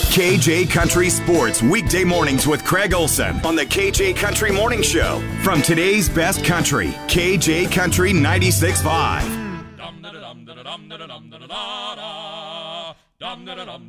KJ Country Sports, weekday mornings with Craig Olson on the KJ Country Morning Show. From today's best country, KJ Country 96.5.